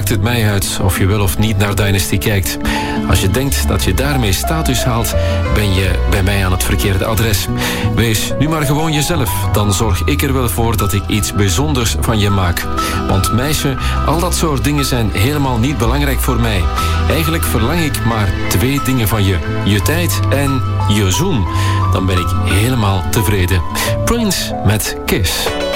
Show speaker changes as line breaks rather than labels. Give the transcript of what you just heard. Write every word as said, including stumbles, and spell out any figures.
maakt het mij uit of je wel of niet naar Dynasty kijkt. Als je denkt dat je daarmee status haalt, ben je bij mij aan het verkeerde adres. Wees nu maar gewoon jezelf, dan zorg ik er wel voor dat ik iets bijzonders van je maak. Want meisje, al dat soort dingen zijn helemaal niet belangrijk voor mij. Eigenlijk verlang ik maar twee dingen van je. Je tijd en je zoen. Dan ben ik helemaal tevreden. Prince met Kiss.